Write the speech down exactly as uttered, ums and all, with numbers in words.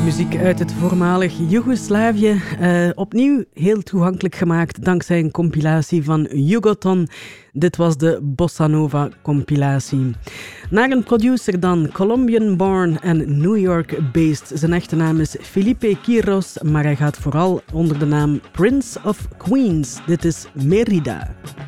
Muziek uit het voormalig Joegoslavië. Uh, opnieuw heel toegankelijk gemaakt dankzij een compilatie van Jugoton. Dit was de Bossa Nova compilatie. Naar een producer dan, Colombian born en New York based. Zijn echte naam is Felipe Quiros, maar hij gaat vooral onder de naam Prince of Queens. Dit is Merida.